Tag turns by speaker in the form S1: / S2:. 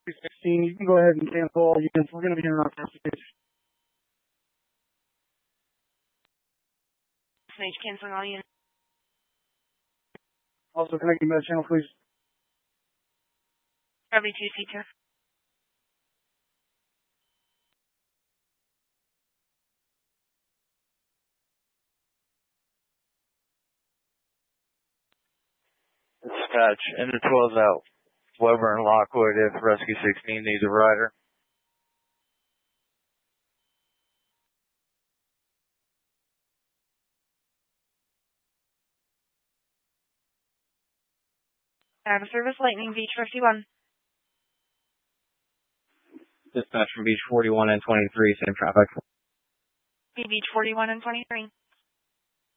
S1: 16, you can go ahead and cancel all units. We're going to be in our investigation.
S2: Snake canceling all units.
S1: Also, can I get that channel, please?
S2: Probably 2 seater.
S3: Dispatch, Ender 12's out. Weber and Lockwood if Rescue 16 needs a rider.
S2: Out of service, Lightning Beach 51.
S3: Dispatch from Beach 41 and 23, same traffic.
S2: Beach 41 and 23.